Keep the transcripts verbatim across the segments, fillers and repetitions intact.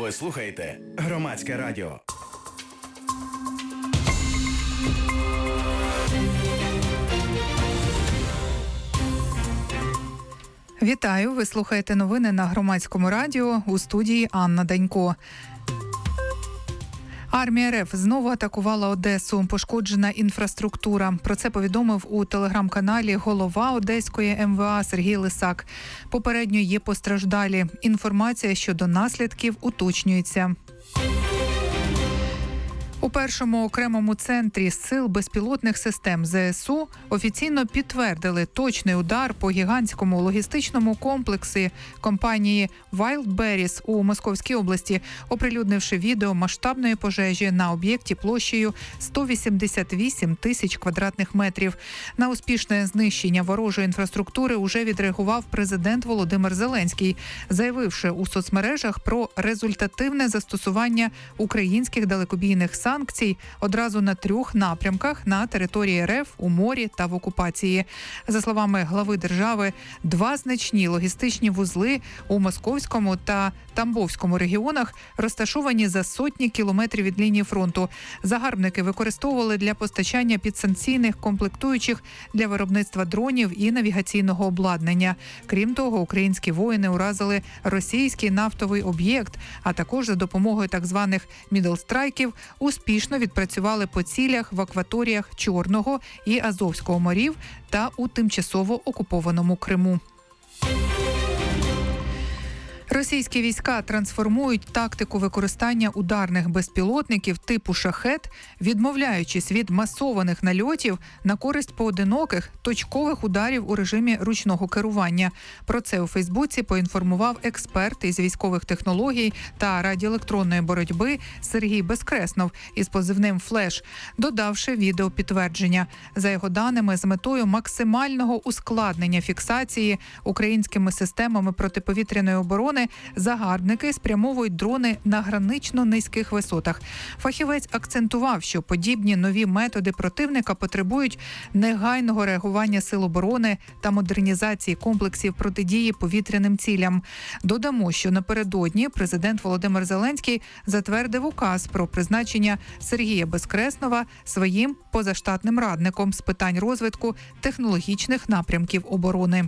Ви слухаєте Громадське радіо. Вітаю! Ви слухаєте новини на Громадському радіо, у студії Анна Данько. Армія РФ знову атакувала Одесу. Пошкоджена інфраструктура. Про це повідомив у телеграм-каналі голова Одеської ем ве а Сергій Лисак. Попередньо є постраждалі. Інформація щодо наслідків уточнюється. У першому окремому центрі сил безпілотних систем зе ес у офіційно підтвердили точний удар по гігантському логістичному комплексі компанії Wildberries у Московській області, оприлюднивши відео масштабної пожежі на об'єкті площею сто вісімдесят вісім тисяч квадратних метрів. На успішне знищення ворожої інфраструктури уже відреагував президент Володимир Зеленський, заявивши у соцмережах про результативне застосування українських далекобійних санкцій санкцій одразу на трьох напрямках на території РФ, у морі та в окупації. За словами глави держави, два значні логістичні вузли у Московському та Тамбовському регіонах розташовані за сотні кілометрів від лінії фронту. Загарбники використовували для постачання підсанкційних комплектуючих для виробництва дронів і навігаційного обладнання. Крім того, українські воїни уразили російський нафтовий об'єкт, а також за допомогою так званих «мідлстрайків» успішно відпрацювали по цілях в акваторіях Чорного і Азовського морів та у тимчасово окупованому Криму. Російські війська трансформують тактику використання ударних безпілотників типу «Шахед», відмовляючись від масованих нальотів на користь поодиноких точкових ударів у режимі ручного керування. Про це у Фейсбуці поінформував експерт із військових технологій та радіоелектронної боротьби Сергій Безкреснов із позивним «Флеш», додавши відео підтвердження. За його даними, з метою максимального ускладнення фіксації українськими системами протиповітряної оборони загарбники спрямовують дрони на гранично низьких висотах. Фахівець акцентував, що подібні нові методи противника потребують негайного реагування сил оборони та модернізації комплексів протидії повітряним цілям. Додамо, що напередодні президент Володимир Зеленський затвердив указ про призначення Сергія Безкреснова своїм позаштатним радником з питань розвитку технологічних напрямків оборони.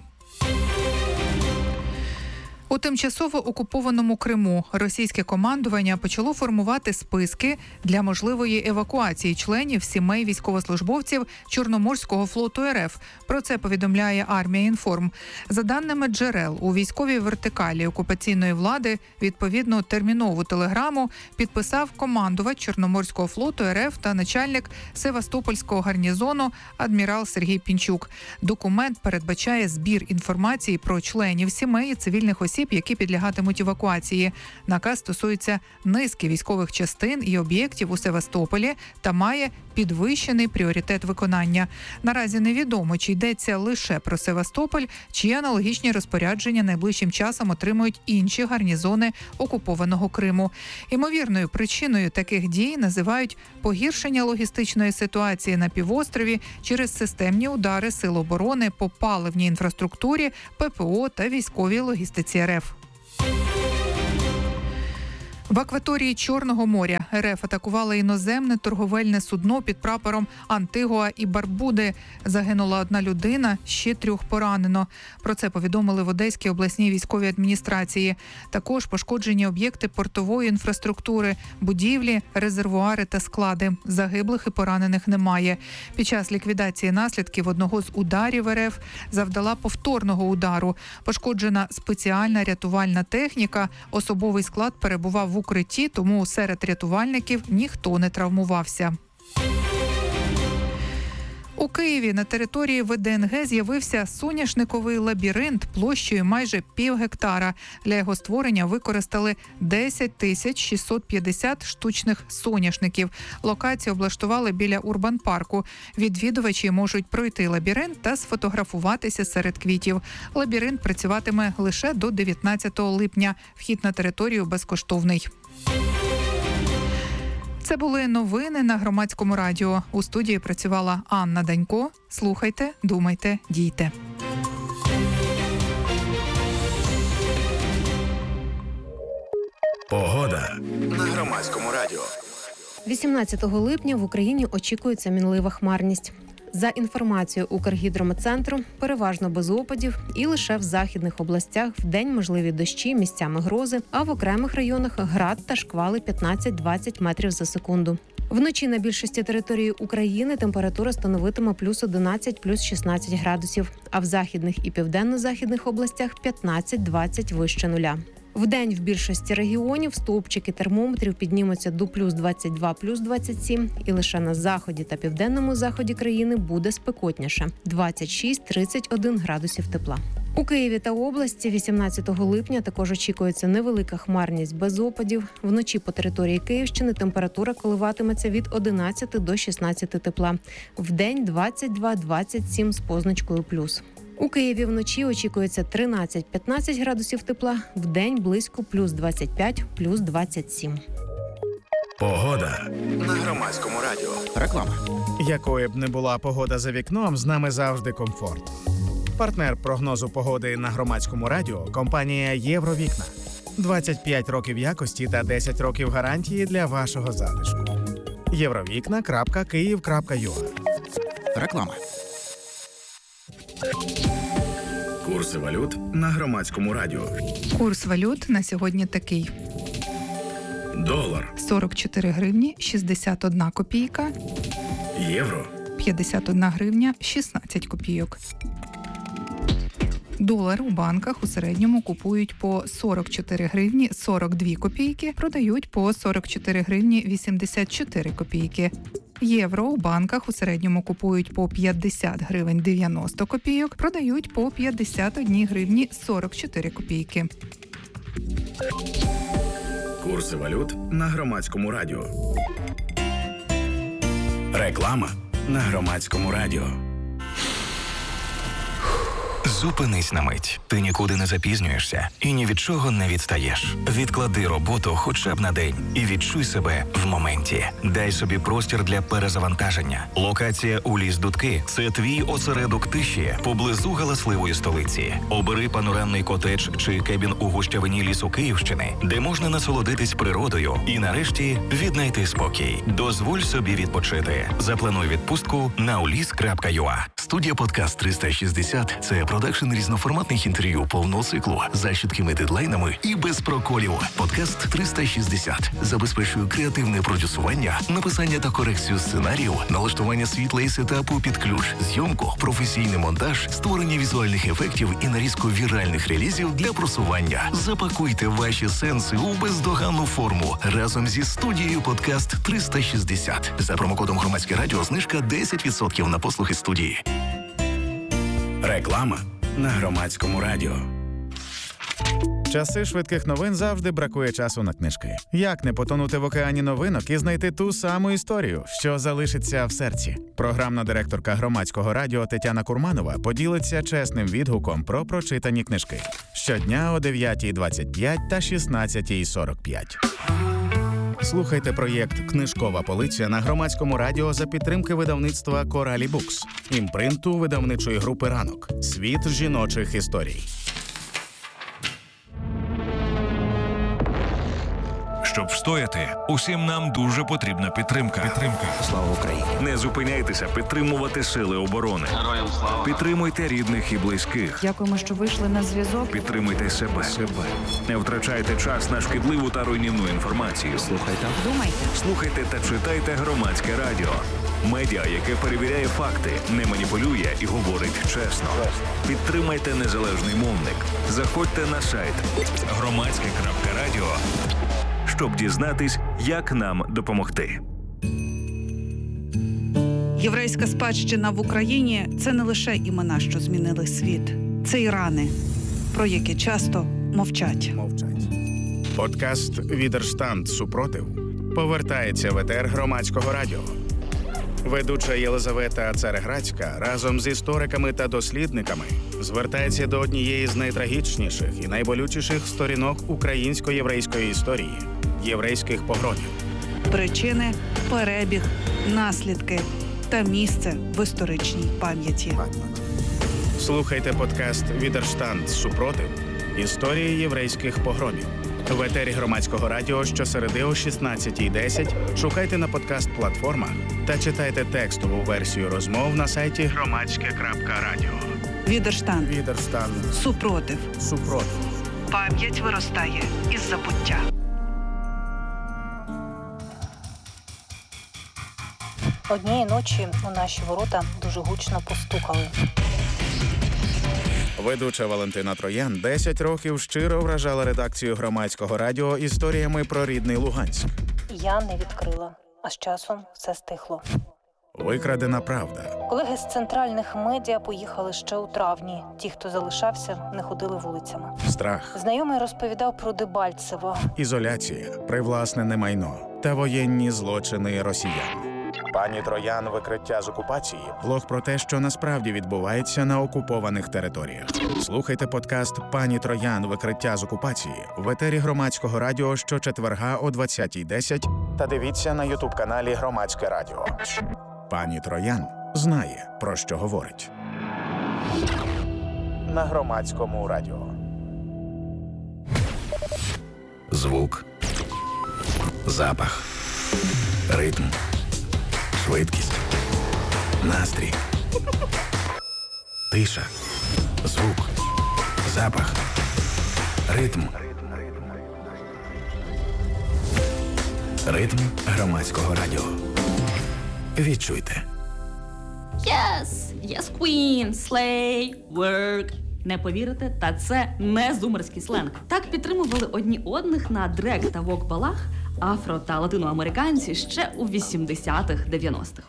У тимчасово окупованому Криму російське командування почало формувати списки для можливої евакуації членів сімей військовослужбовців Чорноморського флоту РФ. Про це повідомляє Армія Інформ. За даними джерел, у військовій вертикалі окупаційної влади відповідну термінову телеграму підписав командувач Чорноморського флоту РФ та начальник Севастопольського гарнізону адмірал Сергій Пінчук. Документ передбачає збір інформації про членів сімей і цивільних осіб, які підлягатимуть евакуації. Наказ стосується низки військових частин і об'єктів у Севастополі та має підвищений пріоритет виконання. Наразі невідомо, чи йдеться лише про Севастополь, чи аналогічні розпорядження найближчим часом отримують інші гарнізони окупованого Криму. Імовірною причиною таких дій називають погіршення логістичної ситуації на півострові через системні удари сил оборони по паливній інфраструктурі, ППО та військовій логістиці РФ. В акваторії Чорного моря РФ атакувала іноземне торговельне судно під прапором Антигуа і Барбуди. Загинула одна людина, ще трьох поранено. Про це повідомили в Одеській обласній військовій адміністрації. Також пошкоджені об'єкти портової інфраструктури, будівлі, резервуари та склади. Загиблих і поранених немає. Під час ліквідації наслідків одного з ударів РФ завдала повторного удару. Пошкоджена спеціальна рятувальна техніка, особовий склад перебував в укритті, тому серед рятувальників ніхто не травмувався. У Києві на території ве де ен ге з'явився соняшниковий лабіринт площею майже пів гектара. Для його створення використали десять тисяч шістсот п'ятдесят штучних соняшників. Локацію облаштували біля Урбан-парку. Відвідувачі можуть пройти лабіринт та сфотографуватися серед квітів. Лабіринт працюватиме лише до дев'ятнадцятого липня. Вхід на територію безкоштовний. Це були новини на Громадському радіо. У студії працювала Анна Данько. Слухайте, думайте, дійте. Погода на Громадському радіо. вісімнадцятого липня в Україні очікується мінлива хмарність. За інформацією Укргідрометцентру, переважно без опадів і лише в західних областях вдень можливі дощі, місцями грози, а в окремих районах град та шквали п'ятнадцять-двадцять метрів за секунду. Вночі на більшості території України температура становитиме плюс одинадцять, плюс шістнадцять градусів, а в західних і південно-західних областях п'ятнадцять-двадцять вище нуля. Вдень в більшості регіонів стовпчики термометрів піднімуться до плюс двадцять два, плюс двадцять сім, і лише на заході та південному заході країни буде спекотніше – двадцять шість - тридцять один градусів тепла. У Києві та області вісімнадцятого липня також очікується невелика хмарність без опадів. Вночі по території Київщини температура коливатиметься від одинадцяти до шістнадцяти тепла. Вдень двадцять два - двадцять сім з позначкою плюс. У Києві вночі очікується тринадцять-п'ятнадцять градусів тепла, вдень близько плюс двадцять п'ять, плюс двадцять сім. Погода на Громадському радіо. Реклама. Якою б не була погода за вікном, з нами завжди комфорт. Партнер прогнозу погоди на Громадському радіо – компанія «Євровікна». двадцять п'ять років якості та десять років гарантії для вашого затишку. євровікна крапка київ крапка ю а. Реклама. Курси валют на Громадському радіо. Курс валют на сьогодні такий. Долар, сорок чотири гривні шістдесят одна копійка, євро, п'ятдесят одна гривня шістнадцять копійок. Долар у банках у середньому купують по сорок чотири гривні сорок дві копійки, продають по сорок чотири гривні вісімдесят чотири копійки. Євро у банках у середньому купують по п'ятдесят гривень дев'яносто копійок, продають по п'ятдесят одна гривні сорок чотири копійки. курси валют на Громадському радіо. Реклама на Громадському радіо. Зупинись на мить. Ти нікуди не запізнюєшся і ні від чого не відстаєш. Відклади роботу хоча б на день і відчуй себе в моменті. Дай собі простір для перезавантаження. Локація у Ліс-Дудки – це твій осередок тиші поблизу галасливої столиці. Обери панорамний котедж чи кебін у гущавині лісу Київщини, де можна насолодитись природою і нарешті віднайти спокій. Дозволь собі відпочити. Заплануй відпустку на уліс крапка ю а. Студія «Подкаст триста шістдесят» – це продакшн різноформатних інтерв'ю повного циклу за чіткими дедлайнами і без проколів. «Подкаст триста шістдесят» забезпечує креативне продюсування, написання та корекцію сценаріїв, налаштування світла і сетапу під ключ, зйомку, професійний монтаж, створення візуальних ефектів і нарізку віральних релізів для просування. Запакуйте ваші сенси у бездоганну форму разом зі студією «Подкаст триста шістдесят». За промокодом «Громадське радіо» знижка десять відсотків на послуги студії. Реклама на Громадському радіо. Часи швидких новин завжди бракує часу на книжки. Як не потонути в океані новинок і знайти ту саму історію, що залишиться в серці? Програмна директорка Громадського радіо Тетяна Курманова поділиться чесним відгуком про прочитані книжки. Щодня о дев'ятій двадцять п'ять та шістнадцятій сорок п'ять. Слухайте проєкт «Книжкова полиця» на Громадському радіо за підтримки видавництва «Коралі Букс», імпринту видавничої групи «Ранок». Світ жіночих історій. Щоб встояти, усім нам дуже потрібна підтримка. Підтримка. Слава Україні. Не зупиняйтеся підтримувати сили оборони. Героям слава. Підтримуйте рідних і близьких. Дякуємо, що вийшли на зв'язок. Підтримуйте себе. себе. Не втрачайте час на шкідливу та руйнівну інформацію. Слухайте. Думайте. Слухайте та читайте Громадське радіо. Медіа, яке перевіряє факти, не маніпулює і говорить чесно. Підтримайте незалежний мовник. Заходьте на сайт громадське крапка радіо, щоб дізнатись, як нам допомогти. Єврейська спадщина в Україні – це не лише імена, що змінили світ. Це і рани, про які часто мовчать. Мовчать. Подкаст «Відерштанд. Супротив» повертається в етер Громадського радіо. Ведуча Єлизавета Цареградська разом з істориками та дослідниками звертається до однієї з найтрагічніших і найболючіших сторінок українсько-єврейської історії – єврейських погромів. Причини, перебіг, наслідки та місце в історичній пам'яті. Слухайте подкаст «Відерштанд. Супротив» – історії єврейських погромів В етері Громадського радіо щосереди о шістнадцятій десять шукайте на подкаст-платформах та читайте текстову версію розмов на сайті громадське крапка радіо. Відерштан. Відерстан. Супротив. Супротив. Пам'ять виростає із забуття. Однієї ночі у наші ворота дуже гучно постукали. Ведуча Валентина Троян десять років щиро вражала редакцію Громадського радіо історіями про рідний Луганськ. Я не відкрила, а з часом все стихло. Викрадена правда. Колеги з центральних медіа поїхали ще у травні. Ті, хто залишався, не ходили вулицями. Страх. Знайомий розповідав про Дебальцево. Ізоляція, привласнене майно та воєнні злочини росіян. Пані Троян «Викриття з окупації» – блог про те, що насправді відбувається на окупованих територіях. Слухайте подкаст «Пані Троян. Викриття з окупації» в етері Громадського радіо щочетверга о двадцятій десять та дивіться на ютуб-каналі Громадське радіо. Пані Троян знає, про що говорить. На Громадському радіо. Звук, запах, ритм, швидкість, настрій, тиша, звук, запах, ритм. Ритм Громадського радіо. Відчуйте. Yes! Yes, queen! Slay! Work! Не повірите, та це не зумерський сленг. Так підтримували одні одних на дрек та вок-балах афро- та латиноамериканці ще у вісімдесятих-дев'яностих.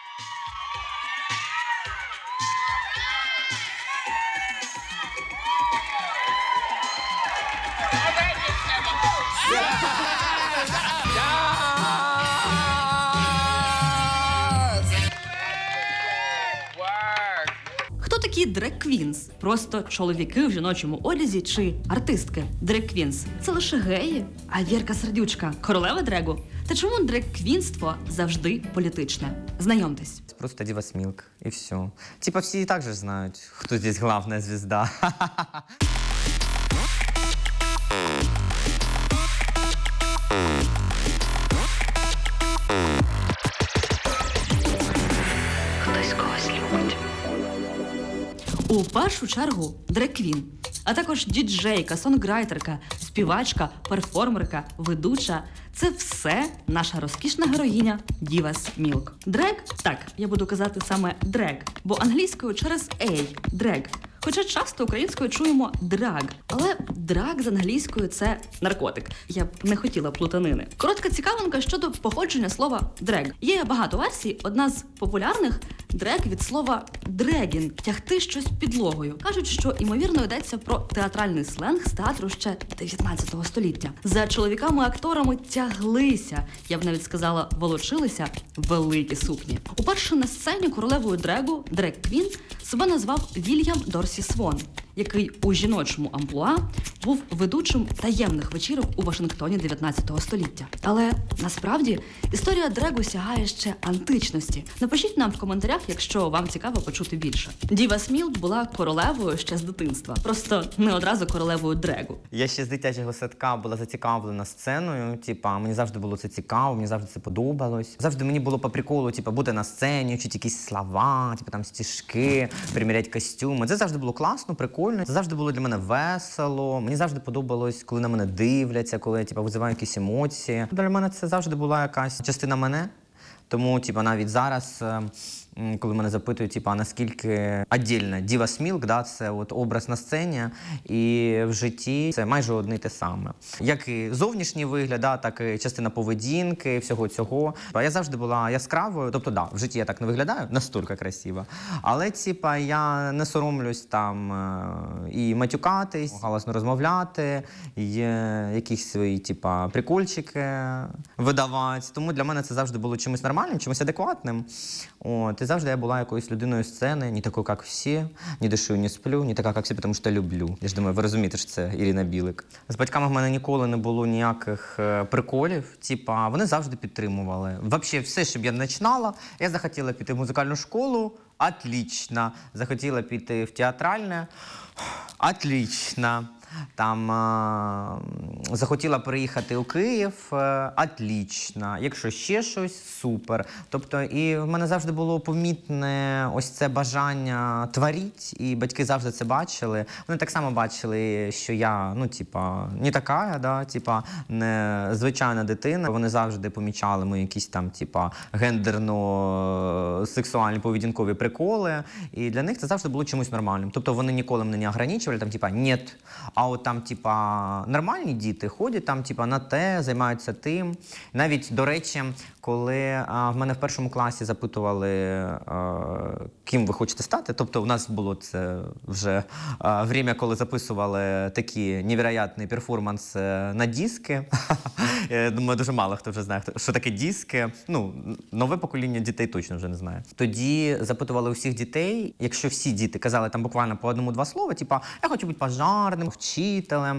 Хто такі дрек-квінс? Просто чоловіки в жіночому одязі чи артистки? Дрек-квінс – це лише геї? А Вірка Сердючка – королева дрегу? Та чому дрек-квінство завжди політичне? Знайомтесь. Просто Дива Смилк, и все. Типа все и так же знают, кто здесь главная звезда. Хтось когось любить. У першу чергу дрек-квін, а також діджейка, сонграйтерка, співачка, перформерка, ведуча – це все наша розкішна героїня Діва Смілк. Дрек? Так, я буду казати саме дрек, бо англійською через «ей» – дрек. Хоча часто українською чуємо драг, але драг з англійською – це наркотик. Я б не хотіла плутанини. Коротка цікавинка щодо походження слова «дрег». Є багато версій, одна з популярних – дрег від слова «дрегін» – тягти щось підлогою. Кажуть, що, ймовірно, йдеться про театральний сленг з театру ще дев'ятнадцятого століття. За чоловіками-акторами тяглися, я б навіть сказала, волочилися великі сукні. Уперше на сцені королевою дрегу, дрек-квін, себе назвав Вільям Дорсі Свон, який у жіночому амплуа був ведучим таємних вечірок у Вашингтоні дев'ятнадцятого століття. Але насправді історія дрегу сягає ще античності. Напишіть нам в коментарях, якщо вам цікаво почути більше. Діва Смілк була королевою ще з дитинства, просто не одразу королевою дрегу. Я ще з дитячого садка була зацікавлена сценою, типа, мені завжди було це цікаво, мені завжди це подобалось. Завжди мені було по приколу, типа, бути на сцені, вчити якісь слова, типа, там стишки, приміряти костюми. Це завжди було класно, прикольно, це завжди було для мене весело. Мені завжди подобалось, коли на мене дивляться, коли я, типа, визиваю якісь емоції. Для мене це завжди була якась частина мене. Тому, типа, навіть зараз, коли мене запитують, типа, наскільки віддільно Діва Смілк, да, це от образ на сцені, і в житті це майже одне й те саме. Як і зовнішній вигляд, да, так і частина поведінки, всього цього. Я завжди була яскравою, тобто, да, в житті я так не виглядаю, настільки красиво, але, типа, я не соромлюсь там і матюкатись, галасно розмовляти, і якісь свої, типа, прикольчики видавати. Тому для мене це завжди було чимось нормальним, чимось адекватним. От, і завжди я була якоюсь людиною сцени, не такою, як всі, не дышу, не сплю, не така, як всі, тому що люблю. Я ж думаю, ви розумієте, що це Ірина Білик. З батьками в мене ніколи не було ніяких приколів, типа, вони завжди підтримували. Взагалі, все, що б я починала, я захотіла піти в музикальну школу, отлично. Захотіла піти в театральне, отлично. Там е, захотіла приїхати у Київ, е, отлично. Якщо ще щось, супер. Тобто, і в мене завжди було помітне ось це бажання творити, і батьки завжди це бачили. Вони так само бачили, що я, ну, типа, не така, да, типа, не звичайна дитина. Вони завжди помічали мої якісь там, типа, гендерно-сексуальні поведінкові приколи. І для них це завжди було чимось нормальним. Тобто вони ніколи мене не ограничували, там, типа, «нет». А от там, типа, нормальні діти ходять там, типа, на те, займаються тим. Навіть, до речі, коли а, в мене в першому класі запитували, а, ким ви хочете стати, тобто у нас було це вже а, время, коли записували такі невероятні перформанси на диски. Я думаю, дуже мало хто вже знає, що таке диски. Ну, нове покоління дітей точно вже не знає. Тоді запитували усіх дітей, якщо всі діти казали там буквально по одному-два слова, типа, я хочу бути пожарним, вчителем,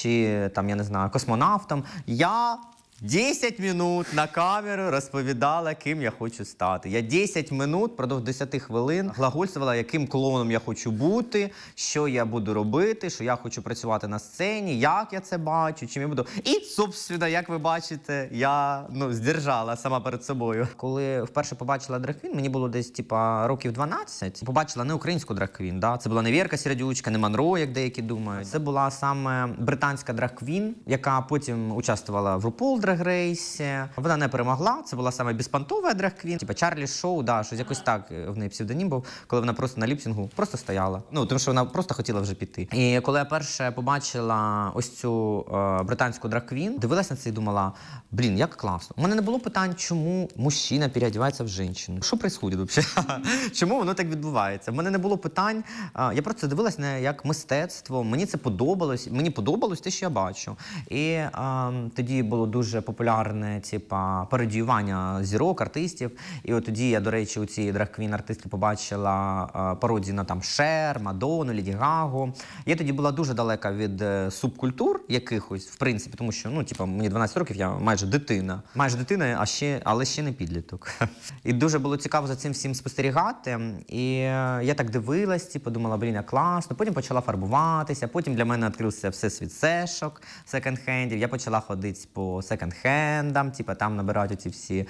чи там, я не знаю, космонавтом, я десять минут на камеру розповідала, ким я хочу стати. Я десять минут, продовж десять хвилин, глагольствувала, яким клоуном я хочу бути, що я буду робити, що я хочу працювати на сцені, як я це бачу, чим я буду. І, собственно, як ви бачите, я, ну, здержала сама перед собою. Коли вперше побачила драг-квін, мені було десь, типа, років дванадцять. Побачила не українську драг-квін, да? Це була не Вірка Сердючка, не Монро, як деякі думають. Це була саме британська драг-квін, яка потім участвувала в RuPaul Drag Race. Вона не перемогла, це була саме безпонтова драг-квін. Типа Чарлі Шоу, да, щось якось так в неї псевдонім був, коли вона просто на ліпсингу просто стояла. Ну, тому що вона просто хотіла вже піти. І коли я перше побачила ось цю е, британську драг-квін, дивилась на це і думала, блін, як класно. У мене не було питань, чому мужчина переодівається в жінку. Що відбувається взагалі? Чому воно так відбувається? У мене не було питань. Е, я просто дивилась на як мистецтво. Мені це подобалось. Мені подобалось те, що я бачу. І е, тоді було дуже популярне, типа, пародіювання зірок, артистів. І от тоді я, до речі, у цій драг-квін артистки побачила е, пародії на там Шер, Мадонну, Леді Гагу. Я тоді була дуже далека від е, субкультур якихось, в принципі, тому що, ну, типа, мені дванадцять років, я майже дитина. Майже дитина, а ще, але ще не підліток. І дуже було цікаво за цим всім спостерігати. І е, я так дивилась, типу, думала, блін, як класно. Потім почала фарбуватися, потім для мене відкрився всесвіт сешок, секонд-хендів. Я почала ходити по секонд-хендам, типу, там набирати ці всі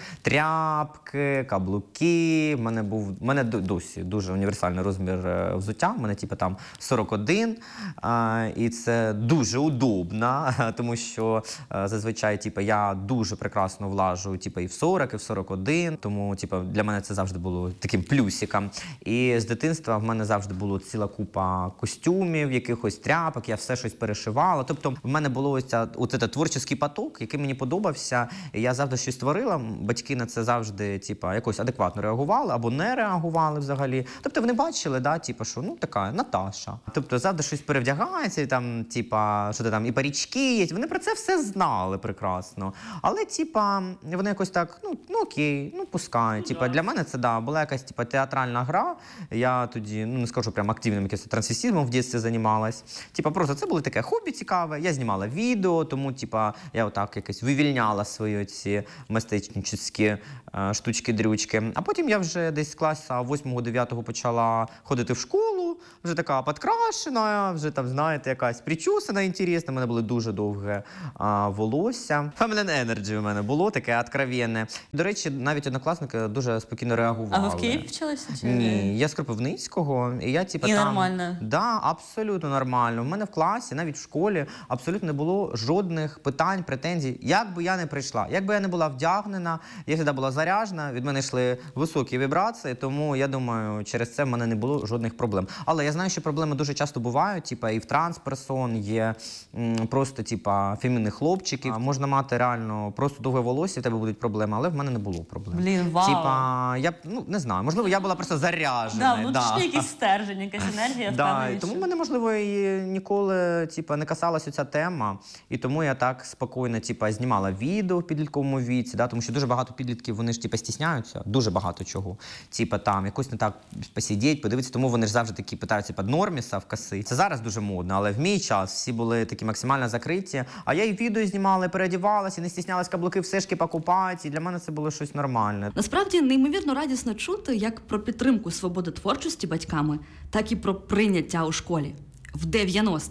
тряпки, каблуки. В мене був, в мене досі дуже універсальний розмір взуття. У мене, типу, там сорок один. А, і це дуже удобно, тому що зазвичай, типу, я дуже прекрасно влажу, типу, і в сорок, і в сорок один. Тому, типу, для мене це завжди було таким плюсиком. І з дитинства в мене завжди була ціла купа костюмів, якихось тряпок, я все щось перешивала. Тобто в мене було ось ця, ось цей творчий поток, який мені подобався. І я завжди щось творила. Батьки на це завжди, типу, якось адекватно реагували або не реагували взагалі. Тобто вони бачили, да, типу, що, ну, така Наташа. Тобто завжди щось перевдягається, і там, типу, що то там, і парічки є. Вони про це все знали прекрасно. Але, типу, вони якось так, ну, ну окей, ну, пускай. Типу, для мене це, да, була якась, типу, театральна гра. Я тоді, ну, не скажу, прям активним якимось трансвестизмом в дитинстві займалась. Типу, просто це було таке хобі цікаве. Я знімала відео, тому, типу, я отак якось вивільняла свої ці мистецькі штучки-дрючки. А потім я вже десь з класу восьмого-дев'ятого почала ходити в школу, вже така підкрашена, вже там, знаєте, якась причусана інтересна. У мене було дуже довге а, волосся. Feminine Energy у мене було таке откровенне. До речі, навіть однокласники дуже спокійно реагували. А ви в Києві вчилися? Чи... Ні, я з Кропивницького, і я, типу, і там... нормально? Да, абсолютно нормально. У мене в класі, навіть в школі, абсолютно не було жодних питань, претензій. Як би я не прийшла, як би я не була вдягнена, я завжди була заряжена, від мене йшли високі вібрації, тому, я думаю, через це в мене не було жодних проблем. Але я знаю, що проблеми дуже часто бувають, типа, і в трансперсон є м, просто, типа, фемінних хлопчиків. А можна мати реально просто довге волосся, в тебе будуть проблеми, але в мене не було проблем. Блін, вау. Типа, я, ну, не знаю, можливо, я була просто заряжена. Да, внутрішній да. якийсь стержень, якась енергія. Да, і тому мене, можливо, і ніколи, типа, не касалася ця тема, і тому я так спокійно, типа, знімала відео в підлітковому віці, да, тому що дуже багато підлітків, вони ж, типа, стісняються, дуже багато чого. Типа, там, якось не так посидіть, подивитися, тому вони ж завжди такі питають, типа, норміса в коси. Це зараз дуже модно, але в мій час всі були такі максимально закриті, а я і відео знімала, і переодівалася, і не стіснялась каблуки в сешки покупати, і для мене це було щось нормальне. Насправді, неймовірно радісно чути як про підтримку свободи творчості батьками, так і про прийняття у школі. В дев'яностих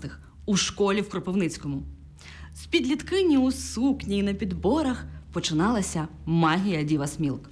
у школі в Кропивницькому. З підліткині у сукні і на підборах починалася магія Дівас Мілк.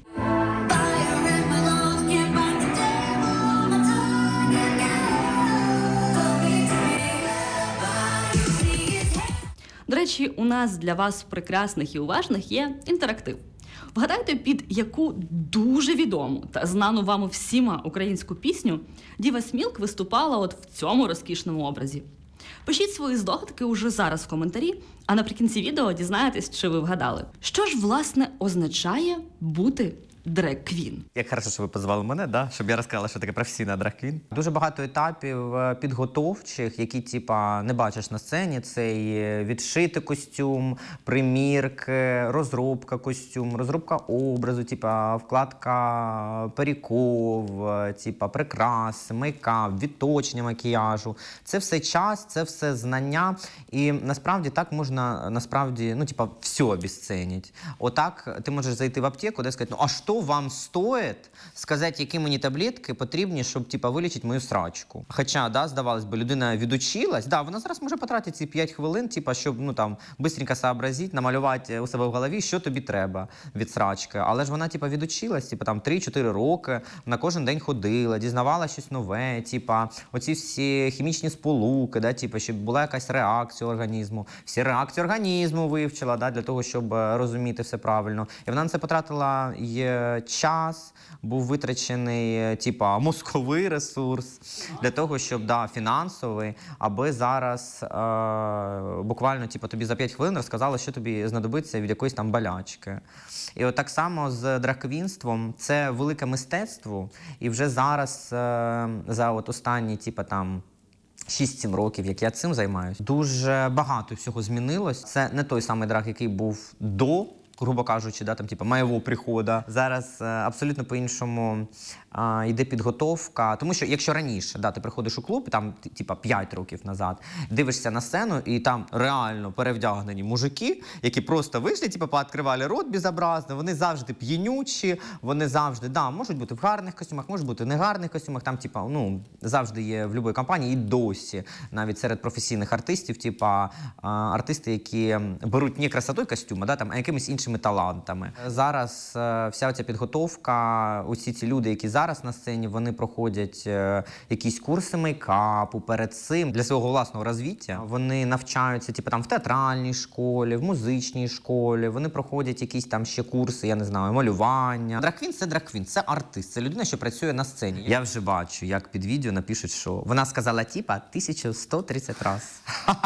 До речі, у нас для вас, прекрасних і уважних, є інтерактив. Вгадайте, під яку дуже відому та знану вами всіма українську пісню Дівас Мілк виступала от в цьому розкішному образі. Пишіть свої здогадки уже зараз в коментарі, а наприкінці відео дізнаєтесь, чи ви вгадали. Що ж, власне, означає бути драг-квін? Як хорошо, що ви позвали мене, да? Щоб я розказала, що таке професійна драг-квін. Дуже багато етапів підготовчих, які типа не бачиш на сцені. Це і відшити костюм, примірки, розробка костюму, розробка образу, типа вкладка паріков, типа прикрас, мейкап, відточення макіяжу. Це все час, це все знання. І насправді так можна, насправді, ну типа все обесценить. Отак ти можеш зайти в аптеку, де сказати, ну а що вам стоїть сказати, які мені таблетки потрібні, щоб типа вилічити мою срачку. Хоча, да, здавалось би, людина відучилась, да, вона зараз може потратити ці п'ять хвилин, типа, щоб ну там бистренько сообразити, намалювати у себе в голові, що тобі треба від срачки. Але ж вона типа відучилась, типа там три-чотири роки, вона кожен день ходила, дізнавала щось нове, типа оці всі хімічні сполуки, да, типа, щоб була якась реакція організму. Всі реакції організму вивчила, да, для того, щоб розуміти все правильно. І вона на це потратила і час, був витрачений типа мозковий ресурс для того, щоб да, фінансовий, аби зараз е, буквально типа тобі за п'ять хвилин розказали, що тобі знадобиться від якоїсь там болячки. І от так само з драг-квінством це велике мистецтво, і вже зараз е, за от останні типа там шість-сім років, як я цим займаюся, дуже багато всього змінилось. Це не той самий драг, який був до, грубо кажучи, да, там, типу, моєго приходу. Зараз е, абсолютно по-іншому е, йде підготовка. Тому що якщо раніше да, ти приходиш у клуб, там, типу, п'ять років назад, дивишся на сцену, і там реально перевдягнені мужики, які просто вийшли, типу, пооткривали рот безобразно, вони завжди п'янючі, вони завжди, да, можуть бути в гарних костюмах, можуть бути в негарних костюмах, там, типу, ну, завжди є в будь-якій компанії, і досі, навіть серед професійних артистів, типу, артисти, які беруть не красотою костюма, да, там, а якимись іншими талантами. Зараз е, вся ця підготовка, усі ці люди, які зараз на сцені, вони проходять е, якісь курси мейкапу перед цим для свого власного розвиття. Вони навчаються типу, там, в театральній школі, в музичній школі, вони проходять якісь там ще курси, я не знаю, малювання. Драг-квін – це драг-квін, це артист, це людина, що працює на сцені. Я вже бачу, як під відео напишуть, що вона сказала типа тисячу сто тридцять раз.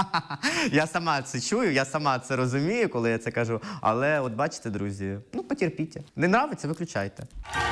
Я сама це чую, я сама це розумію, коли я це кажу, але от бачите, друзі, ну потерпіть. Не нравиться, виключайте.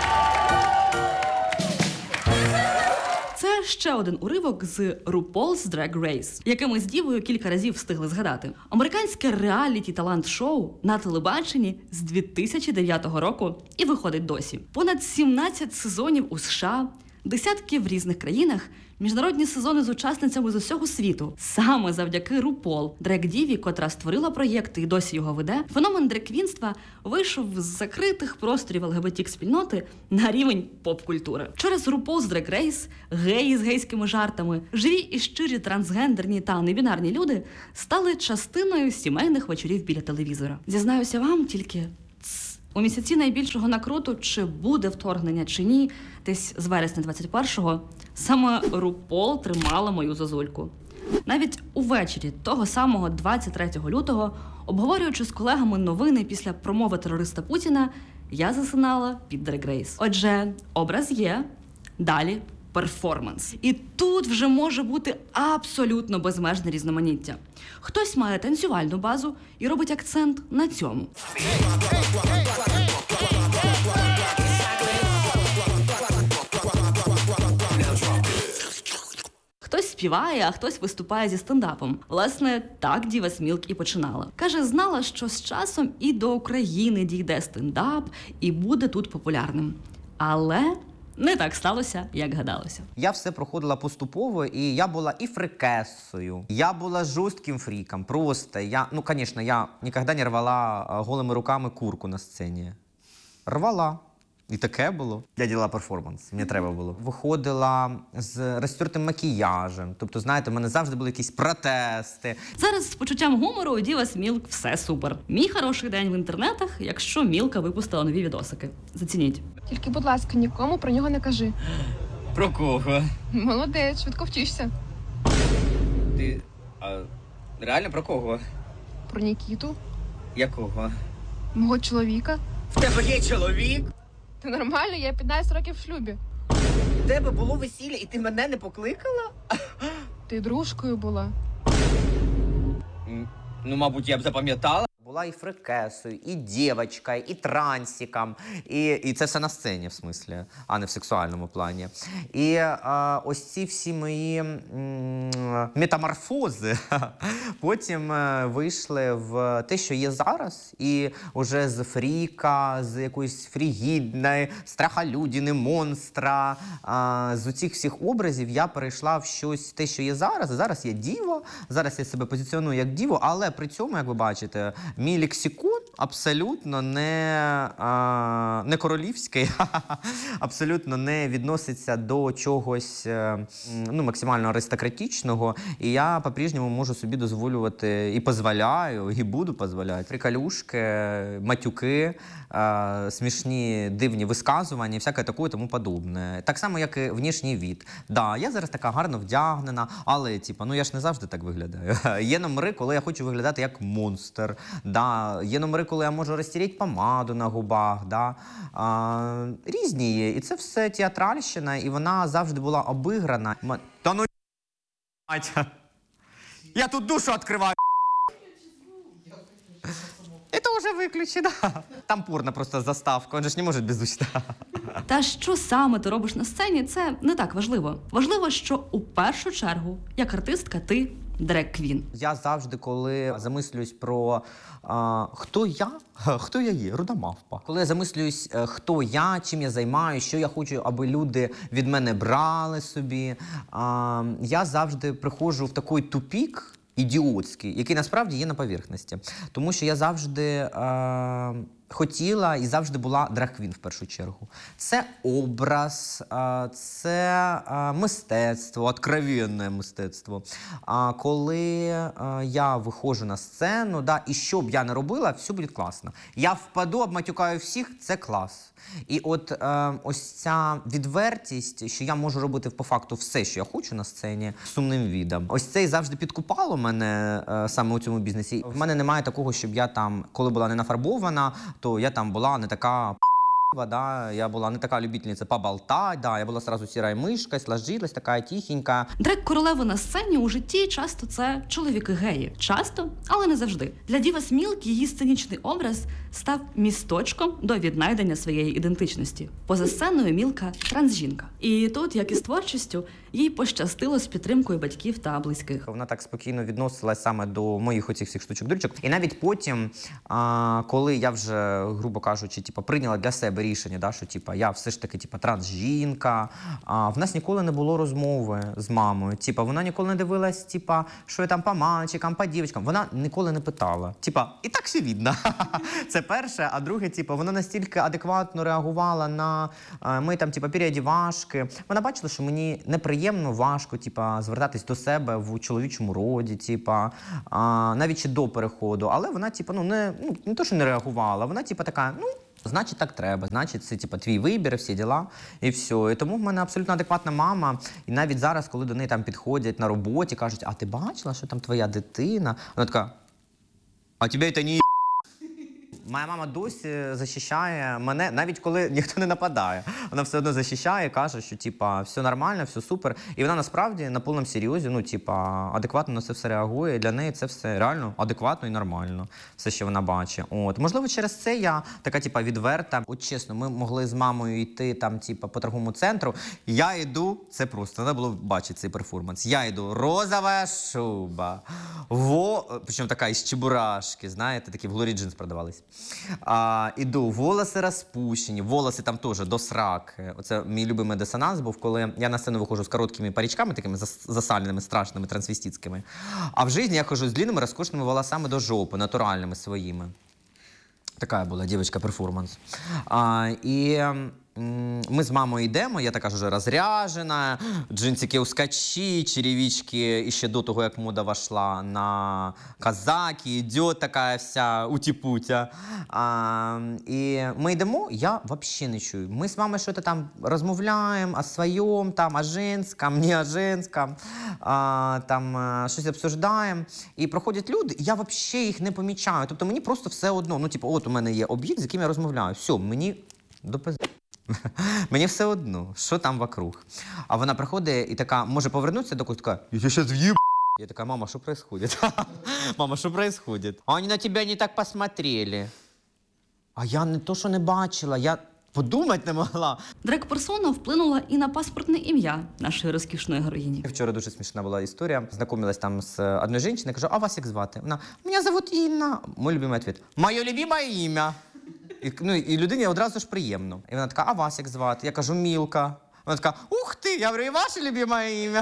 Це ще один уривок з RuPaul's Drag Race, яке ми з Дівою кілька разів встигли згадати. Американське реаліті-талант-шоу на телебаченні з дві тисячі дев'ятого року і виходить досі. Понад сімнадцять сезонів у США, десятки в різних країнах, міжнародні сезони з учасницями з усього світу. Саме завдяки RuPaul, драг-діві, котра створила проєкт і досі його веде, феномен драг-квінства вийшов з закритих просторів ЛГБТ-спільноти на рівень поп-культури. Через RuPaul's Drag Race геї з гейськими жартами, живі і щирі трансгендерні та небінарні люди стали частиною сімейних вечорів біля телевізора. Зізнаюся вам тільки... У місяці найбільшого накруту, чи буде вторгнення, чи ні, десь з вересня двадцять першого, саме RuPaul тримала мою зозульку. Навіть увечері того самого двадцять третього лютого, обговорюючи з колегами новини після промови терориста Путіна, я засинала під Drag Race. Отже, образ є, далі перформанс. І тут вже може бути абсолютно безмежне різноманіття. Хтось має танцювальну базу і робить акцент на цьому. Хтось співає, а хтось виступає зі стендапом. Власне, так Дівас Мілк і починала. Каже, знала, що з часом і до України дійде стендап, і буде тут популярним. Але... не так сталося, як гадалося. Я все проходила поступово, і я була і фрикесою, я була жорстким фріком. Просто я, ну, звісно, я ніколи не рвала голими руками курку на сцені. Рвала. І таке було. Я діла перформанс, мені треба було. Виходила з розтертим макіяжем. Тобто, знаєте, в мене завжди були якісь протести. Зараз з почуттям гумору у Діва Смілк все супер. Мій хороший день в інтернетах, якщо Мілка випустила нові відосики. Зацініть. Тільки, будь ласка, нікому про нього не кажи. Про кого? Молодець, швидко вчишся. Ти... А, реально про кого? Про Нікіту, Якого? мого чоловіка. В тебе є чоловік? Ти нормально? Я п'ятнадцять років в шлюбі. В тебе було весілля і ти мене не покликала? Ти дружкою була. Ну, мабуть, я б запам'ятала. Була і фрикесою, і дівчинкою, і трансиком, і, і це все на сцені, в смислі, а не в сексуальному плані. І а, ось ці всі мої м, метаморфози потім вийшли в те, що є зараз, і вже з фріка, з якоїсь фрігідної, страхолюдини, монстра, а, з усіх всіх образів я перейшла в щось, те, що є зараз. Зараз я діва, зараз я себе позиціоную як діву, але при цьому, як ви бачите, мій лексикон абсолютно не, а, не королівський, абсолютно не відноситься до чогось ну, максимально аристократичного. І я по-прежньому можу собі дозволювати і дозволяю, і буду дозволяти приколюшки, матюки, а, смішні дивні висказування і всяке таке тому подобне. Так само, як і внешній від. Да, я зараз така гарно вдягнена, але типу, ну, я ж не завжди так виглядаю. Є номери, коли я хочу виглядати як монстр. Да, є номери, коли я можу розтіряти помаду на губах. Да. А, різні є. І це все театральщина, і вона завжди була обіграна. Та ну, я тут душу відкриваю. Это уже выключено. Там порно просто заставка, он же ж не може без звучити. Та що саме ти робиш на сцені, це не так важливо. Важливо, що у першу чергу, як артистка, ти дрек-квін. Я завжди, коли замислююсь про а, хто я, хто я є, руда мавпа. Коли я замислююсь, хто я, чим я займаюся, що я хочу, аби люди від мене брали собі, а, я завжди приходжу в такий тупік, ідіотський, який насправді є на поверхності. Тому що я завжди е, хотіла і завжди була драг-квін в першу чергу. Це образ, е, це е, мистецтво, откровенне мистецтво. А коли е, я виходжу на сцену, да, і що б я не робила, все буде класно. Я впаду, обматюкаю всіх, це клас. І от е, ось ця відвертість, що я можу робити по факту все, що я хочу на сцені, сумним відом. Ось це і завжди підкупало мене е, саме у цьому бізнесі. В мене немає такого, щоб я там, коли була не нафарбована, то я там була не така да, я була не така любительниця поболтать, да, я була сразу сірая мишка, сложилась, така тихенька. Дрек-королеви на сцені у житті часто це чоловіки-геї. Часто, але не завжди. Для Діва Смілк її сценічний образ став місточком до віднайдення своєї ідентичності. Поза сценою Мілка – трансжінка. І тут, як і з творчістю, їй пощастило з підтримкою батьків та близьких. Вона так спокійно відносилась саме до моїх оцих всіх штучок-дрючок. І навіть потім, а, коли я вже, грубо кажучи, типу, прийняла для себе рішення, да, що типу, я все ж таки типу, трансжінка, а, в нас ніколи не було розмови з мамою. Типу, вона ніколи не дивилась, типу, що я там по мальчикам, по дівчинкам. Вона ніколи не питала. Типу, і так все видно. Це перше. А друге, типу, вона настільки адекватно реагувала на а, мої там, типу, переодівашки. Вона бачила, що мені неприємно, важко, типу, звертатись до себе в чоловічому роді, типу, а, навіть ще до переходу. Але вона, типу, ну, не, ну, не то, що не реагувала, вона, типу, така, ну, значить, так треба. Значить, це, типу, твій вибір, всі діла, і все. І тому в мене абсолютно адекватна мама. І навіть зараз, коли до неї там підходять на роботі, кажуть, а ти бачила, що там твоя дитина? Вона така, а тебе це не Моя мама досі захищає мене, навіть коли ніхто не нападає. Вона все одно захищає, каже, що типа все нормально, все супер. І вона насправді на повному серйозі, ну типа адекватно на це все реагує. І для неї це все реально адекватно і нормально. Все, що вона бачить. От можливо, через це я така, типа, відверта. От чесно, ми могли з мамою йти там, типа, по торговому центру. Я йду, це просто треба було бачити цей перформанс. Я йду, розова шуба, во, причому така із чебурашки, знаєте, такі в Глорі Джинс продавались. А, іду, волоси розпущені, волоси там теж до сраки. Оце мій любимий дисонанс був, коли я на сцену виходжу з короткими парічками, такими засаленими, страшними, трансвеститськими. А в житті я ходжу з длинними, розкошними волосами до жопи, натуральними своїми. Така була дівчинка-перформанс. А, і м, ми з мамою йдемо, я така ж вже розряжена, джинсики ускочі, черевички, і ще до того, як мода вошла на казаки, йде така вся утіпутя. А, і ми йдемо, я взагалі не чую. Ми з мамою щось там розмовляємо о своєму, там, о женському, не о женському, а, там щось обсуждаємо. І проходять люди, і я взагалі їх не помічаю. Тобто мені просто все одно, ну, типу, от у мене є об'єкт, з яким я розмовляю. Все, мені до пизди. Мені все одно, що там вокруг. А вона приходить і така, може повернутися до когось, така, я зараз в'їб. Я така, мама, що происходит? Мама, що происходит? А вони на тебе не так посмотрели. А я не то, що не бачила, я подумати не могла. Дрек-персона вплинула і на паспортне ім'я нашої розкішної героїні. Вчора дуже смішна була історія. Знайомилась там з одною жінкою, кажу, а вас як звати? Вона, мене зовут Інна. Мой любимий відповідь, моє любиме ім'я. І, ну, і людині одразу ж приємно. І вона така, а вас як звати? Я кажу, Мілка. Вона така, ух ти, я говорю, і ваше любиме ім'я.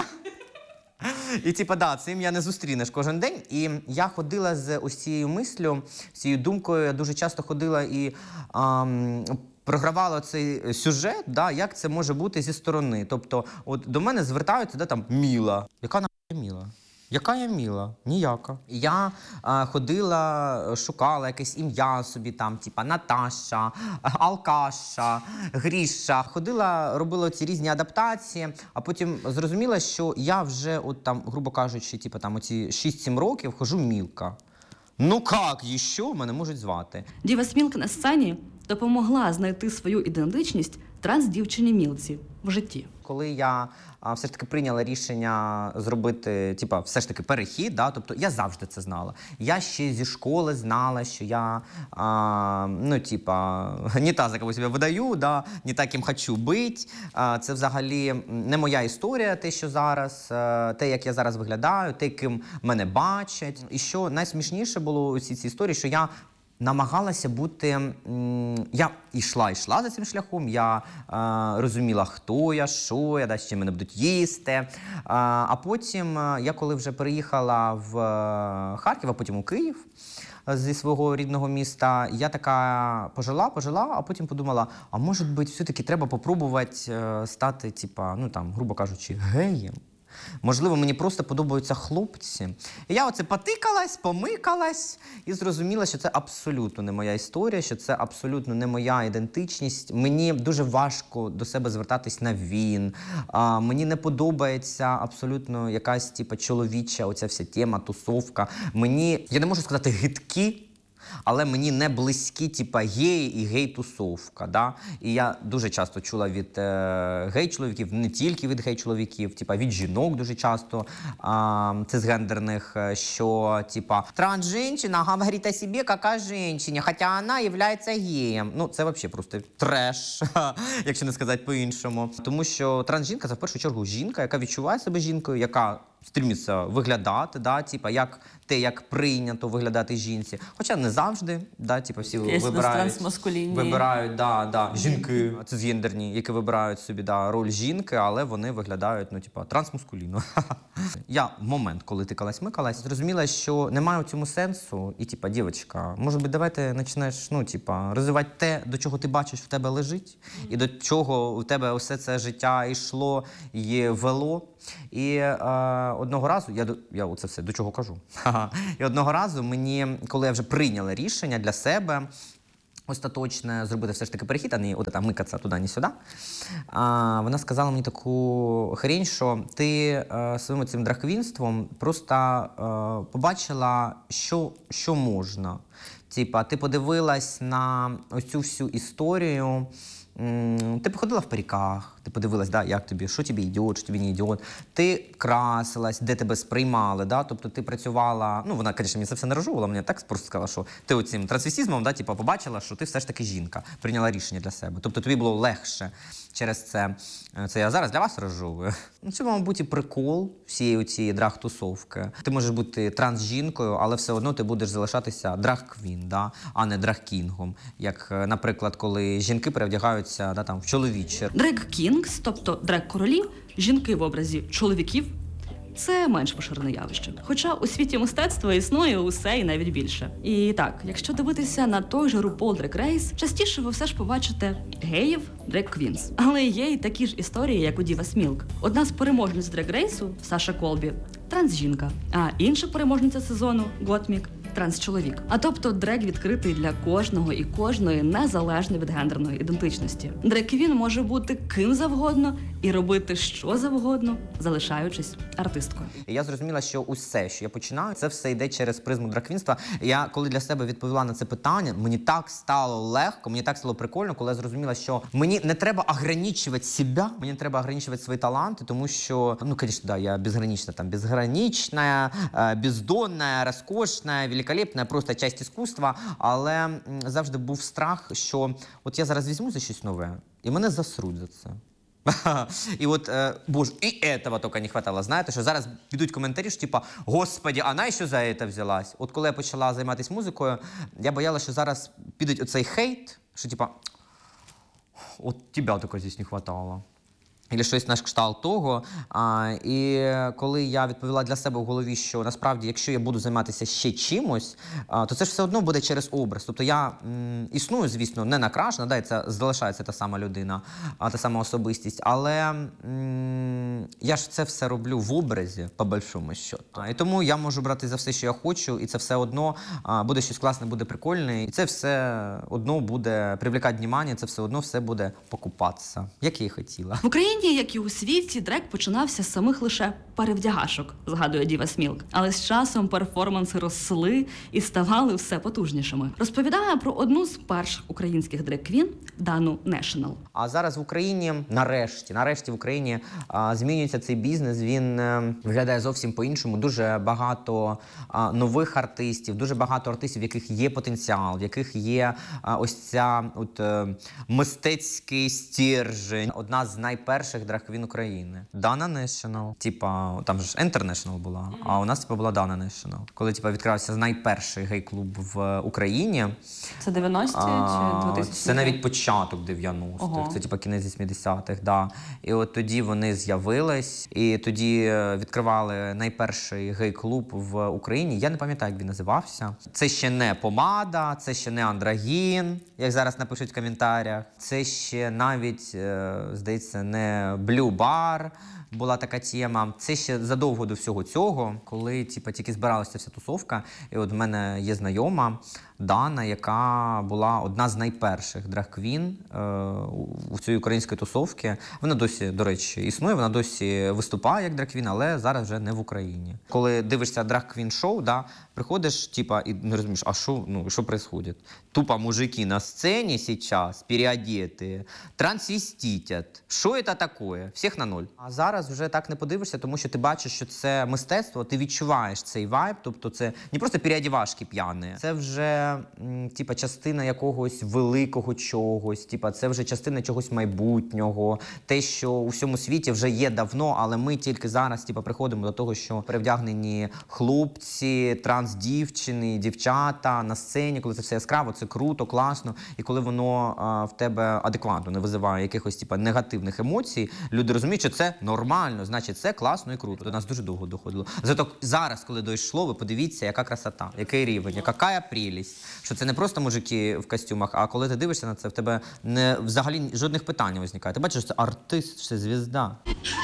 І типа, да, це ім'я не зустрінеш кожен день. І я ходила з ось цією мислю, з цією думкою, я дуже часто ходила і ам, програвала цей сюжет, да, як це може бути зі сторони. Тобто, от до мене звертаються, да, там, Міла. Яка нахуй Міла? Яка я Міла? Ніяка. Я а, ходила, шукала якесь ім'я собі там, типа Наташа, Алкаша, Гріша. Ходила, робила ці різні адаптації, а потім зрозуміла, що я вже, от там, грубо кажучи, типа там оці шість-сім років хожу Мілка. Ну як ще мене можуть звати? Діва Смілка на сцені допомогла знайти свою ідентичність транс-дівчині Мілці в житті. Коли я а, все ж таки прийняла рішення зробити, типа, все ж таки перехід, да, тобто я завжди це знала. Я ще зі школи знала, що я, а, ну, типа, не та, за кого себе видаю, да, не та, ким хочу бути. А, це взагалі не моя історія, те, що зараз, а, те, як я зараз виглядаю, те, ким мене бачать. І що найсмішніше було у цій цій історії, що я намагалася бути, м, я йшла, йшла за цим шляхом, я е, розуміла, хто я, що я, да, з чим мене будуть їсти. Е, а потім, е, я коли вже переїхала в е, Харків, а потім у Київ е, зі свого рідного міста, я така пожила, пожила, а потім подумала, а може бути, все-таки треба попробувати е, стати, типа, ну там, грубо кажучи, геєм. Можливо, мені просто подобаються хлопці. І я оце потикалась, помикалась і зрозуміла, що це абсолютно не моя історія, що це абсолютно не моя ідентичність. Мені дуже важко до себе звертатись на він. А, мені не подобається абсолютно якась типу, чоловіча оця вся тема, тусовка. Мені, я не можу сказати гидкі, але мені не близькі, типа, геї і гей-тусовка, да? І я дуже часто чула від е, гей-чоловіків, не тільки від гей-чоловіків, типа, від жінок дуже часто, е, цисгендерних, що, типа, транс-женщина говорить о себе, як о женщині, хоча вона є геєм. Ну, це взагалі просто треш, якщо не сказати по-іншому. Тому що транс-жінка – це, в першу чергу, жінка, яка відчуває себе жінкою, яка стремиться виглядати, да, типа, як те, як прийнято виглядати жінці. Хоча не завжди, да, типа, всі вибирають, вибирають да, да, жінки цисгендерні, які вибирають собі да, роль жінки, але вони виглядають, ну, типа, трансмаскулінно. Я в момент, коли тикалась-микалась, зрозуміла, що немає у цьому сенсу. І, типа, дівчинка, може би, давай ти почнеш, ну, типа, розвивати те, до чого ти бачиш, в тебе лежить, і до чого у тебе усе це життя йшло і вело. І е, одного разу, я, я оце все до чого кажу, і одного разу мені, коли я вже прийняла рішення для себе, остаточне зробити все ж таки перехід, а не от там микатися туди, не сюди, а, вона сказала мені таку хрень, що ти е, своїм цим драквінством просто е, побачила, що, що можна. Типа, ти подивилась на ось цю всю історію, ти походила в париках, ти подивилась, да, як тобі, що тобі йде, що тобі не йде. Ти красилась, де тебе сприймали, да? Тобто ти працювала, ну вона, звісно, мені це все не розжовувала, мені так просто сказала, що ти оцим трансвестизмом, да, типу, побачила, що ти все ж таки жінка, прийняла рішення для себе. Тобто тобі було легше через це. Це я зараз для вас розжовую. Ну, це, мабуть, і прикол всієї цієї драг-тусовки. Ти можеш бути транс-жінкою, але все одно ти будеш залишатися драг-квін, да? А не драг-кінгом. Як, наприклад, коли жінки перевдягаються да, там, в чоловіче. Драг-кінгс, тобто драг-королі, жінки в образі чоловіків, це менш поширене явище. Хоча у світі мистецтва існує усе і навіть більше. І так, якщо дивитися на той же RuPaul Drag Race, частіше ви все ж побачите геїв, драг-квінс. Але є й такі ж історії, як у Divas Milk. Одна з переможниць драг-рейсу, Саша Колбі, транс-жінка, а інша переможниця сезону, Готмік, транс-чоловік. А тобто драг відкритий для кожного і кожної, незалежно від гендерної ідентичності. Драг-квін може бути ким завгодно і робити що завгодно, залишаючись артисткою. І я зрозуміла, що усе, що я починаю, це все йде через призму драг-квінства. Я, коли для себе відповіла на це питання, мені так стало легко, мені так стало прикольно, коли я зрозуміла, що мені не треба ограничувати себе, мені не треба ограничувати свої таланти, тому що, ну, звісно, да, я безгранична, там, безгранична, бездонна, розкошна, великолепна, просто часть іскусства, але завжди був страх, що от я зараз візьму за щось нове, і мене засруть за це. І от, е, боже, і этого тільки не хватало. Знаєте, що зараз підуть коментарі, що типа, господи, а на що за це взялась? От коли я почала займатися музикою, я боялася, що зараз підуть оцей хейт, що типа, от тебе тільки здесь не хватало. Або щось на кшталт того. А, і коли я відповіла для себе в голові, що насправді, якщо я буду займатися ще чимось, а, то це ж все одно буде через образ. Тобто я м, існую, звісно, не накрашена, да, і це залишається та сама людина, а, та сама особистість, але м, я ж це все роблю в образі, по большому счету. А, і тому я можу брати за все, що я хочу, і це все одно а, буде щось класне, буде прикольне, і це все одно буде привлекати увагу, це все одно все буде покупатися, як я і хотіла. В Україні, як і у світі, драг починався з самих лише перевдягашок, згадує Divas Milk. Але з часом перформанси росли і ставали все потужнішими. Розповідає про одну з перших українських драг-квін Дану National. А зараз в Україні, нарешті, нарешті в Україні а, змінюється цей бізнес, він а, виглядає зовсім по-іншому. Дуже багато а, нових артистів, дуже багато артистів, в яких є потенціал, в яких є а, ось ця от, а, мистецький стержень. Одна з найперших драг-квін України. Дана National. Типа, там же ж International була, mm-hmm. а у нас типа була Дана National. Коли типа відкрився найперший гей-клуб в Україні. Це дев'яності а, чи двохтисячні? Це навіть початок дев'яностих. Ого. Це типа кінець вісімдесятих, да. І от тоді вони з'явились, і тоді відкривали найперший гей-клуб в Україні. Я не пам'ятаю, як він називався. Це ще не помада, це ще не андрогін, як зараз напишуть в коментарях. Це ще навіть, здається, не Blue Bar, була така тема. Це ще задовго до всього цього, коли типу, тільки збиралася вся тусовка. І от в мене є знайома Дана, яка була одна з найперших драг-квін е, у цій українській тусовці. Вона досі, до речі, існує, вона досі виступає як драг-квін, але зараз вже не в Україні. Коли дивишся драг-квін шоу, да, приходиш типа, і не розумієш, а що, ну, що відбувається? Тупо мужики на сцені зараз, переодеті, трансвеститять. Що це таке? Всіх на ноль. А зараз вже так не подивишся, тому що ти бачиш, що це мистецтво, ти відчуваєш цей вайб, тобто це не просто переодівашки п'яні, це вже м, типа, частина якогось великого чогось, типа, це вже частина чогось майбутнього, те, що у всьому світі вже є давно, але ми тільки зараз типа, приходимо до того, що перевдягнені хлопці, трансдівчини, дівчата на сцені, коли це все яскраво, це круто, класно, і коли воно а, в тебе адекватно не визиває якихось типа, негативних емоцій, люди розуміють, що це нормально, значить це класно і круто. До нас дуже довго доходило. Зато зараз, коли дійшло, ви подивіться, яка красота, який рівень, яка прелість. Що це не просто мужики в костюмах, а коли ти дивишся на це, в тебе не, взагалі жодних питань не виникає. Ти бачиш, що це артист, що це звізда.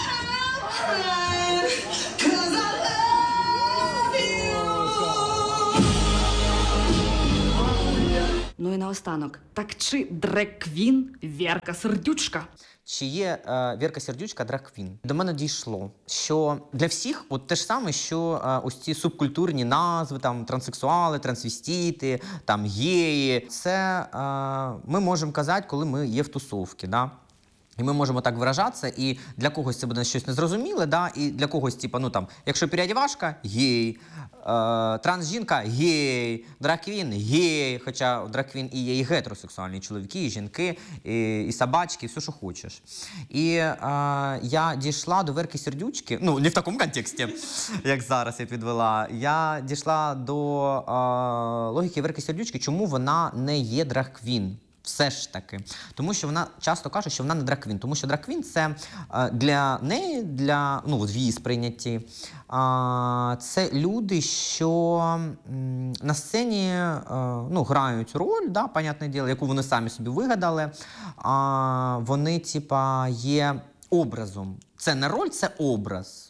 Ну і наостанок, так чи драг-квін Вєрка Сердючка? Чи є е, Вєрка Сердючка драг-квін? До мене дійшло, що для всіх от те ж саме, що е, ось ці субкультурні назви, там транссексуали, трансвестити, там геї, це е, ми можемо казати, коли ми є в тусовці, да? І ми можемо так виражатися, і для когось це буде щось незрозуміле, да? І для когось, типу, ну там, якщо переодівашка – гей, е, трансжінка – гей, драг-квін – гей, хоча драг-квін і є і гетеросексуальні чоловіки, і жінки, і, і собачки, і все, що хочеш. І е, я дійшла до Верки Сердючки, ну, не в такому контексті, як зараз я підвела, я дійшла до е, логіки Верки Сердючки, чому вона не є драг-квін. Все ж таки. Тому що вона часто каже, що вона не драг-квін. Тому що драг-квін – це е, для неї, для, ну, в її сприйнятті, е, це люди, що м, на сцені е, ну, грають роль, да, понятне діло, яку вони самі собі вигадали. А вони, типа, є образом. Це не роль, це образ.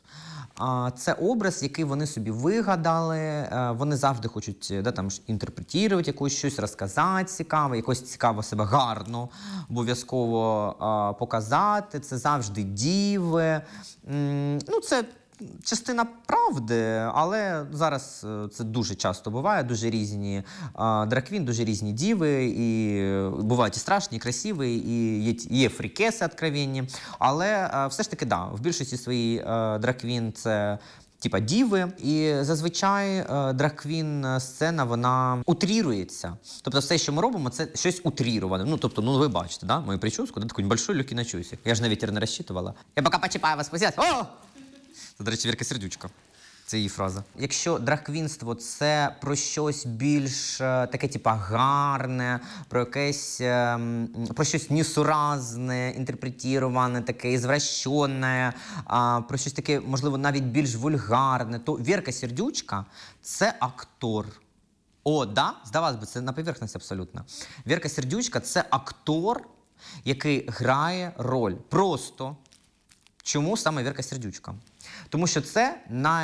Це образ, який вони собі вигадали, вони завжди хочуть да, там, інтерпретувати якусь щось, розказати цікаве, якось цікаво себе гарно обов'язково а, показати. Це завжди діви. Ну, це частина правди, але зараз це дуже часто буває, дуже різні драг-квін, дуже різні діви, і бувають і страшні, і красиві, і є, є фрікеси откровенні, але все ж таки, да, в більшості своїй драг-квін це типа діви, і зазвичай драг-квін сцена, вона утрірується. Тобто все, що ми робимо, це щось утріроване. Ну, тобто, ну ви бачите, да, мою прическу, да, такий большой люки на чусі. Я ж на вітер не розчитувала. Я поки почіпаю вас позяти. О! Це, до речі, Вірка Сердючка. Це її фраза. Якщо драг-квінство – це про щось більш таке, типа, гарне, про якесь, про щось несуразне, інтерпретіроване, таке ізвращене, про щось таке, можливо, навіть більш вульгарне, то Вірка Сердючка – це актор. О, да? Здавалось би, це на поверхності абсолютно. Вірка Сердючка – це актор, який грає роль. Просто. Чому саме Вірка Сердючка? Тому що це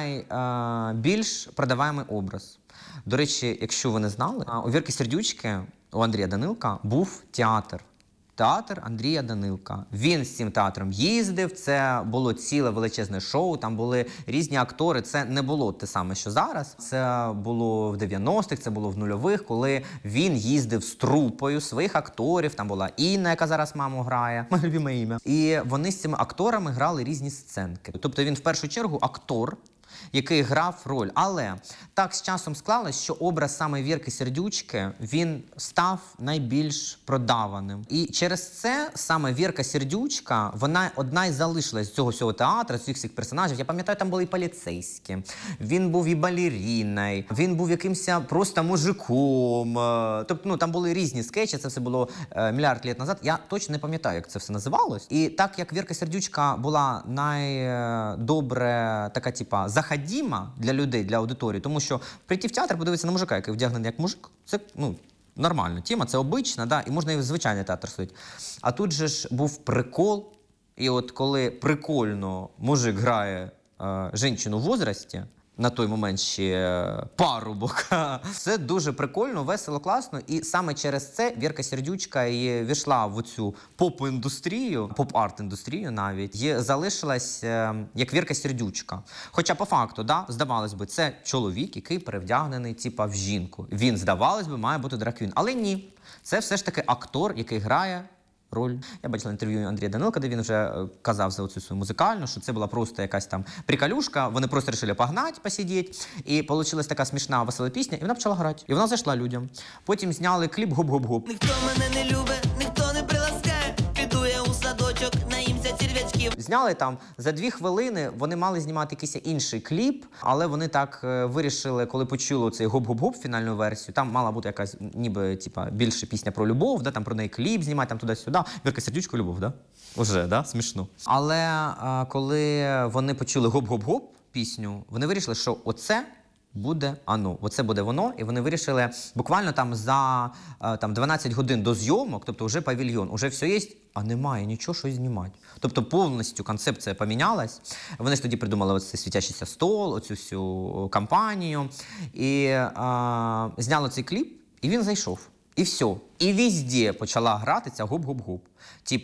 найбільш продаваємий образ. До речі, якщо ви не знали, у Вірки Сердючки, у Андрія Данилка, був театр. Театр Андрія Данилка. Він з цим театром їздив, це було ціле величезне шоу, там були різні актори. Це не було те саме, що зараз. Це було в дев'яностих, це було в нульових, коли він їздив з трупою своїх акторів. Там була Інна, яка зараз маму грає, моє любиме ім'я. І вони з цими акторами грали різні сценки. Тобто він в першу чергу актор, який грав роль. Але так з часом склалось, що образ саме Вірки Сердючки, він став найбільш продаваним. І через це саме Вірка Сердючка, вона одна й залишилась з цього всього театру, з цих всіх персонажів. Я пам'ятаю, там були і поліцейські, він був і балеріною, він був якимось просто мужиком. Тобто, ну, там були різні скетчі, це все було е, мільярд літ назад. Я точно не пам'ятаю, як це все називалось. І так як Вірка Сердючка була найдобре така, типа, заходіма для людей, для аудиторії, тому що прийти в театр, подивитися на мужика, який вдягнений як мужик, це, ну, нормальна тема, це обична, да, і можна і в звичайний театр судити. А тут же ж був прикол, і от коли прикольно мужик грає е, жінку в возрасті, на той момент ще парубок. Це дуже прикольно, весело, класно. І саме через це Вірка Сердючка і війшла в цю поп-індустрію, поп-арт-індустрію навіть, і залишилась е, як Вірка Сердючка. Хоча по факту, да, здавалось би, це чоловік, який перевдягнений типа в жінку. Він, здавалось би, має бути драг-квін. Але ні, це все ж таки актор, який грає роль. Я бачила інтерв'ю Андрія Данилка, де він вже казав за оцю свою музикальну, що це була просто якась там приколюшка, вони просто вирішили погнати, посидіти, і вийшла така смішна, весела пісня, і вона почала грати. І вона зайшла людям. Потім зняли кліп «Гоп-гоп-гоп». Ніхто мене не любить, ніхто не приласкає, піду я у садочок, наїмся черв'ячків. Зняли там за дві хвилини, вони мали знімати якийсь інший кліп, але вони так е, вирішили, коли почули цей «Гоп-гоп-гоп» фінальну версію, там мала бути якась ніби типа більше пісня про любов, да, там про неї кліп знімати, там туди-сюди. Вірка Сердючка, любов, да? Уже, да? Смішно. Але е, коли вони почули «Гоп-гоп-гоп» пісню, вони вирішили, що оце буде оно. Оце буде воно, і вони вирішили буквально там за там, дванадцять годин до зйомок, тобто вже павільйон, вже все є, а немає нічого, що знімати. Тобто повністю концепція помінялась. Вони ж тоді придумали оцей світящийся стол, оцю всю кампанію, і а, зняли цей кліп, і він зайшов. І все. І везде почала грати ця «Гоп-гоп-гоп». Типа,